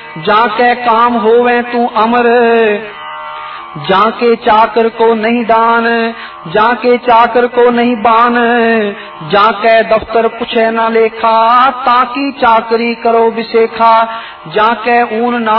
जाके काम होवे तू अमर, जाके चाकर को नहीं दान, जाके चाकर को नहीं बान, जाके दफ्तर पूछे ना लेखा, ताकि चाकरी करो विशेखा, जाके ऊन ना